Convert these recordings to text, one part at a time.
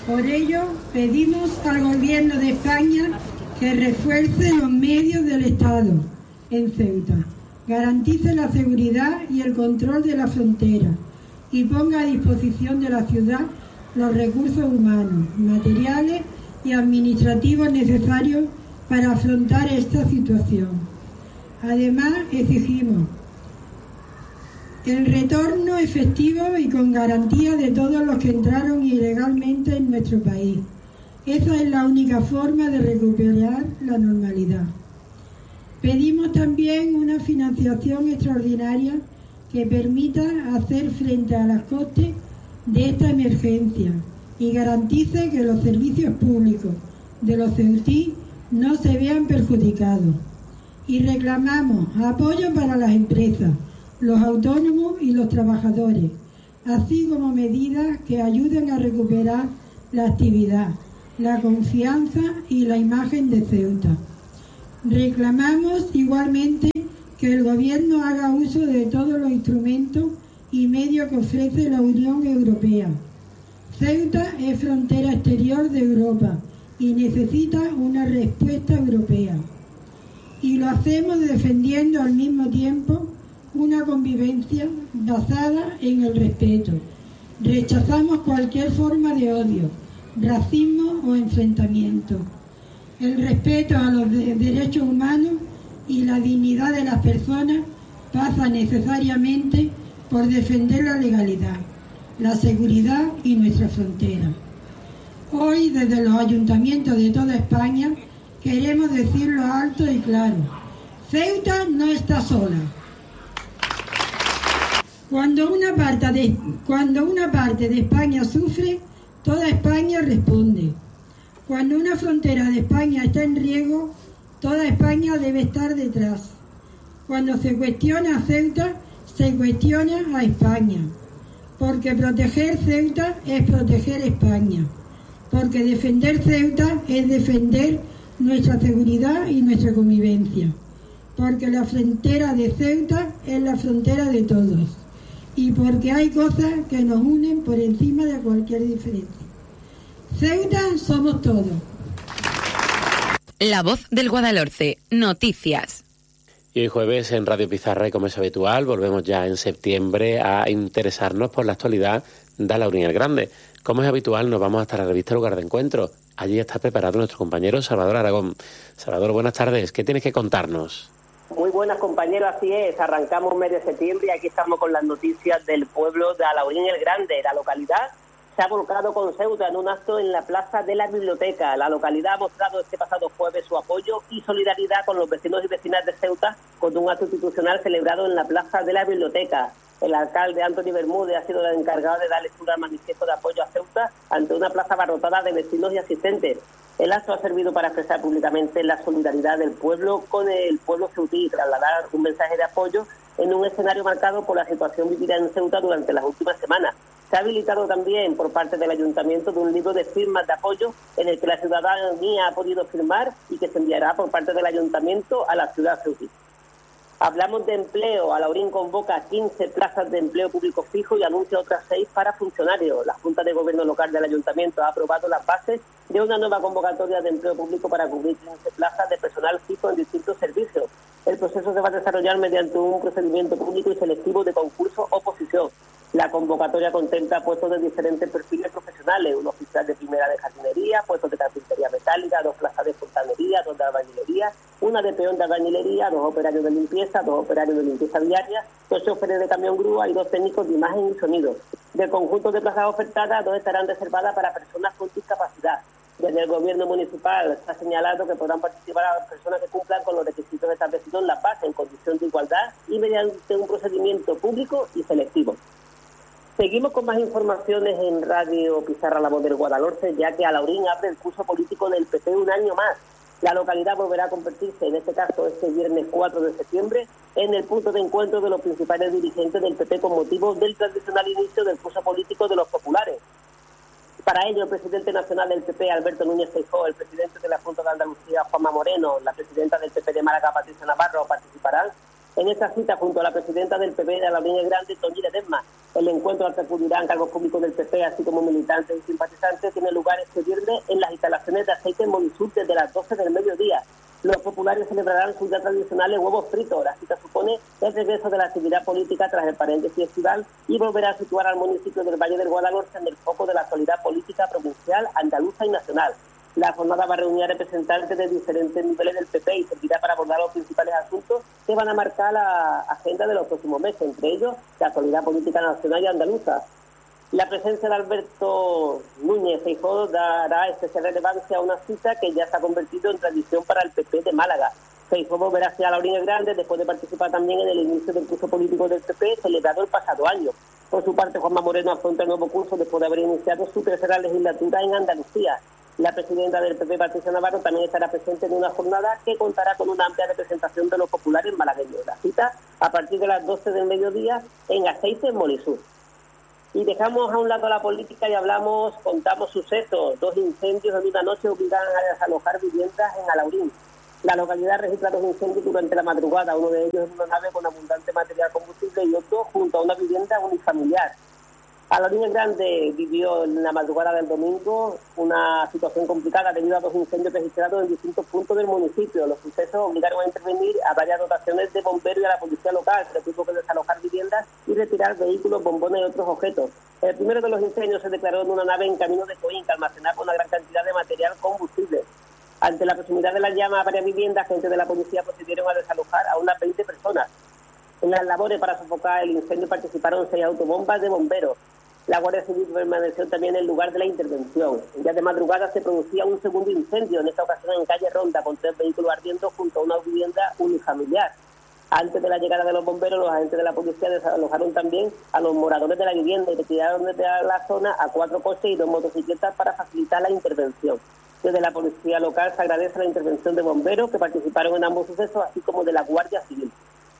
Por ello, pedimos al Gobierno de España que refuerce los medios del Estado en Ceuta, garantice la seguridad y el control de la frontera y ponga a disposición de la ciudad los recursos humanos, materiales y administrativos necesarios para afrontar esta situación. Además, exigimos el retorno efectivo y con garantía de todos los que entraron ilegalmente en nuestro país. Esa es la única forma de recuperar la normalidad. Pedimos también una financiación extraordinaria que permita hacer frente a los costes de esta emergencia y garantice que los servicios públicos de los ceutí no se vean perjudicados. Y reclamamos apoyo para las empresas, los autónomos y los trabajadores, así como medidas que ayuden a recuperar la actividad, la confianza y la imagen de Ceuta. Reclamamos igualmente que el Gobierno haga uso de todos los instrumentos y medios que ofrece la Unión Europea. Ceuta es frontera exterior de Europa y necesita una respuesta europea. Y lo hacemos defendiendo al mismo tiempo una convivencia basada en el respeto. Rechazamos cualquier forma de odio, racismo o enfrentamiento. El respeto a los derechos humanos y la dignidad de las personas pasa necesariamente por defender la legalidad, la seguridad y nuestra frontera. Hoy, desde los ayuntamientos de toda España, queremos decirlo alto y claro: Ceuta no está sola. Cuando una parte de España sufre, toda España responde. Cuando una frontera de España está en riesgo, toda España debe estar detrás. Cuando se cuestiona a Ceuta, se cuestiona a España. Porque proteger Ceuta es proteger España. Porque defender Ceuta es defender nuestra seguridad y nuestra convivencia. Porque la frontera de Ceuta es la frontera de todos. Y porque hay cosas que nos unen por encima de cualquier diferencia. Ceuta somos todos. La Voz del Guadalhorce, noticias. Y hoy jueves en Radio Pizarra, y como es habitual, volvemos ya en septiembre a interesarnos por la actualidad de Alaurín el Grande. Como es habitual, nos vamos hasta la revista Lugar de Encuentro. Allí está preparado nuestro compañero Salvador Aragón. Salvador, buenas tardes. ¿Qué tienes que contarnos? Muy buenas, compañeros, así es. Arrancamos mes de septiembre y aquí estamos con las noticias del pueblo de Alaurín el Grande. La localidad se ha volcado con Ceuta en un acto en la plaza de la biblioteca. La localidad ha mostrado este pasado jueves su apoyo y solidaridad con los vecinos y vecinas de Ceuta con un acto institucional celebrado en la plaza de la biblioteca. El alcalde Antoni Bermúdez ha sido el encargado de dar lectura al manifiesto de apoyo a Ceuta ante una plaza abarrotada de vecinos y asistentes. El acto ha servido para expresar públicamente la solidaridad del pueblo con el pueblo ceutí y trasladar un mensaje de apoyo en un escenario marcado por la situación vivida en Ceuta durante las últimas semanas. Se ha habilitado también por parte del Ayuntamiento de un libro de firmas de apoyo en el que la ciudadanía ha podido firmar y que se enviará por parte del Ayuntamiento a la ciudad ceutí. Hablamos de empleo. Alaurín convoca 15 plazas de empleo público fijo y anuncia otras 6 para funcionarios. La Junta de Gobierno Local del Ayuntamiento ha aprobado las bases de una nueva convocatoria de empleo público para cubrir 15 plazas de personal fijo en distintos servicios. El proceso se va a desarrollar mediante un procedimiento público y selectivo de concurso-oposición. La convocatoria contempla puestos de diferentes perfiles profesionales: un oficial de primera de jardinería, puestos de carpintería metálica, 2 plazas de fontanería, 2 de albañilería, una de peón de albañilería, 2 operarios de limpieza, 2 operarios de limpieza diaria, 2 choferes de camión grúa y 2 técnicos de imagen y sonido. Del conjunto de plazas ofertadas, 2 estarán reservadas para personas con discapacidad. Desde el Gobierno municipal se ha señalado que podrán participar a las personas que cumplan con los requisitos establecidos en la base en condición de igualdad y mediante un procedimiento público y selectivo. Seguimos con más informaciones en Radio Pizarra, La Voz del Guadalhorce, ya que Alaurín abre el curso político del PP un año más. La localidad volverá a convertirse, en este caso este viernes 4 de septiembre, en el punto de encuentro de los principales dirigentes del PP con motivo del tradicional inicio del curso político de los populares. Para ello, el presidente nacional del PP, Alberto Núñez Feijóo, el presidente de la Junta de Andalucía, Juanma Moreno, la presidenta del PP de Málaga, Patricia Navarro, participarán, En esta cita, junto a la presidenta del PP de Alaurín el Grande, Toñi Ledesma, el encuentro al que acudirán cargos públicos del PP, así como militantes y simpatizantes, tiene lugar este viernes en las instalaciones de Aceite en Molisur desde las 12 del mediodía. Los populares celebrarán sus ya tradicionales huevos fritos. La cita supone el regreso de la actividad política tras el paréntesis estival y volverá a situar al municipio del Valle del Guadalhorce en el foco de la actualidad política provincial, andaluza y nacional. La jornada va a reunir a representantes de diferentes niveles del PP y servirá para abordar los principales asuntos que van a marcar la agenda de los próximos meses, entre ellos la actualidad política nacional y andaluza. La presencia de Alberto Núñez Feijóo dará especial relevancia a una cita que ya se ha convertido en tradición para el PP de Málaga. Feijóo volverá hacia Alaurín el Grande después de participar también en el inicio del curso político del PP celebrado el pasado año. Por su parte, Juanma Moreno afronta el nuevo curso después de haber iniciado su tercera legislatura en Andalucía. La presidenta del PP, Patricia Navarro, también estará presente en una jornada que contará con una amplia representación de los populares malagueños. La cita a partir de las 12 del mediodía en Aceite, en Molisur. Y dejamos a un lado la política y contamos sucesos. 2 incendios en una noche obligan a desalojar viviendas en Alaurín. La localidad registra 2 incendios durante la madrugada, uno de ellos en una nave con abundante material combustible y otro junto a una vivienda unifamiliar. Alaurín el Grande vivió en la madrugada del domingo una situación complicada debido a 2 incendios registrados en distintos puntos del municipio. Los sucesos obligaron a intervenir a varias dotaciones de bomberos y a la policía local, que tuvo que desalojar viviendas y retirar vehículos, bombones y otros objetos. El primero de los incendios se declaró en una nave en camino de Coín, que almacenaba una gran cantidad de material combustible. Ante la proximidad de las llamas a varias viviendas, agentes de la policía procedieron a desalojar a unas 20 personas. En las labores para sofocar el incendio participaron 6 autobombas de bomberos. La Guardia Civil permaneció también en el lugar de la intervención. Ya de madrugada se producía un segundo incendio, en esta ocasión en calle Ronda, con 3 vehículos ardiendo junto a una vivienda unifamiliar. Antes de la llegada de los bomberos, los agentes de la policía desalojaron también a los moradores de la vivienda y retiraron desde la zona a 4 coches y 2 motocicletas para facilitar la intervención. Desde la policía local se agradece la intervención de bomberos que participaron en ambos sucesos, así como de la Guardia Civil.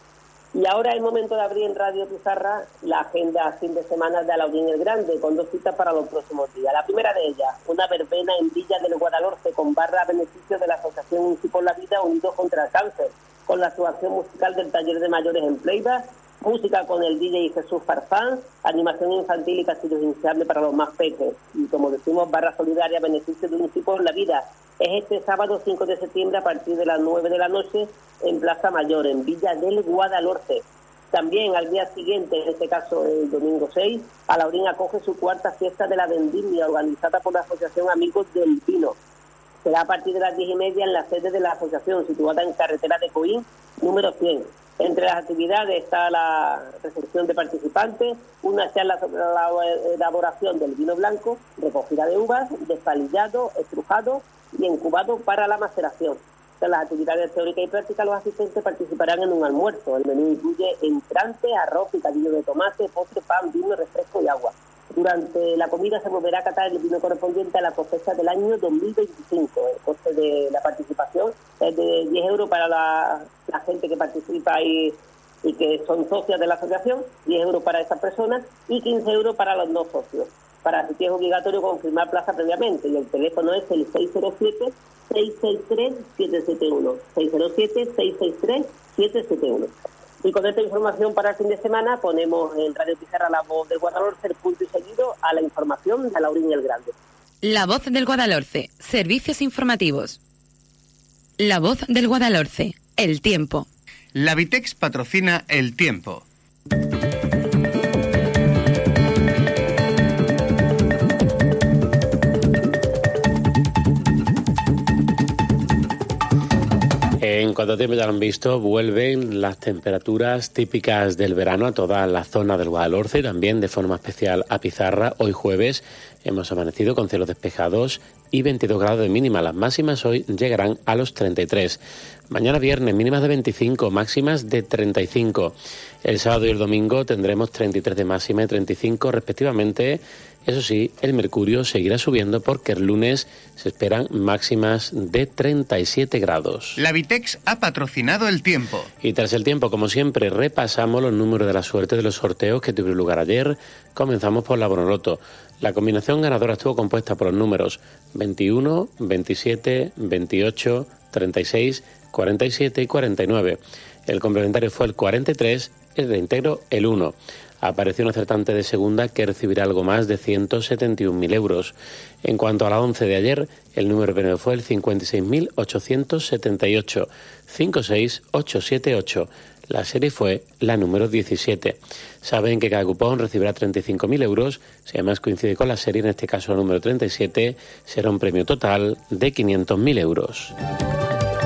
Y ahora es momento de abrir en Radio Pizarra la agenda fin de semana de Alaurín el Grande, con 2 citas para los próximos días. La primera de ellas, una verbena en Villa del Guadalhorce con barra a beneficio de la Asociación Unci por la Vida Unidos contra el Cáncer, con la actuación musical del Taller de Mayores en Playback, música con el DJ Jesús Farfán, animación infantil y castillos hinchables para los más pequeños. Y como decimos, barra solidaria a beneficio de Unci por la Vida. Es este sábado 5 de septiembre a partir de las 9 de la noche en Plaza Mayor, en Villa del Guadalhorce. También al día siguiente, en este caso el domingo 6, Alaurín acoge su 4ª fiesta de la vendimia organizada por la Asociación Amigos del Vino. Será a partir de las 10:30 en la sede de la asociación, situada en carretera de Coín, número 100. Entre las actividades está la recepción de participantes, una charla sobre la elaboración del vino blanco, recogida de uvas, despalillado, estrujado y incubado para la maceración. En las actividades teóricas y prácticas, los asistentes participarán en un almuerzo. El menú incluye entrante, arroz, picadillo de tomate, postre, pan, vino, refresco y agua. Durante la comida se volverá a catar el vino correspondiente a la cosecha del año 2025. El coste de la participación es de 10 euros para la gente que participa y que son socias de la asociación, 10 euros para esas personas y 15 euros para los no socios. Para asistir es obligatorio confirmar plaza previamente y el teléfono es el 607-663-771. 607-663-771. Y con esta información para el fin de semana ponemos en Radio Pizarra la voz del Guadalhorce, el punto y seguido a la información de Alaurín el Grande. La voz del Guadalhorce, servicios informativos. La voz del Guadalhorce, el tiempo. La Vitex patrocina el tiempo. En cuanto tiempo ya lo han visto, vuelven las temperaturas típicas del verano a toda la zona del Guadalhorce y también de forma especial a Pizarra. Hoy jueves hemos amanecido con cielos despejados y 22 grados de mínima. Las máximas hoy llegarán a los 33. Mañana viernes mínimas de 25, máximas de 35. El sábado y el domingo tendremos 33 de máxima y 35 respectivamente. Eso sí, el mercurio seguirá subiendo porque el lunes se esperan máximas de 37 grados. La Vitex ha patrocinado el tiempo. Y tras el tiempo, como siempre, repasamos los números de la suerte de los sorteos que tuvieron lugar ayer. Comenzamos por la Bonoloto. La combinación ganadora estuvo compuesta por los números 21, 27, 28, 36, 47 y 49. El complementario fue el 43, el reintegro el 1. Apareció un acertante de segunda que recibirá algo más de 171.000 euros. En cuanto a la 11 de ayer, el número premio fue el 56.878, 56878. La serie fue la número 17. Saben que cada cupón recibirá 35.000 euros. Si además coincide con la serie, en este caso el número 37, será un premio total de 500.000 euros.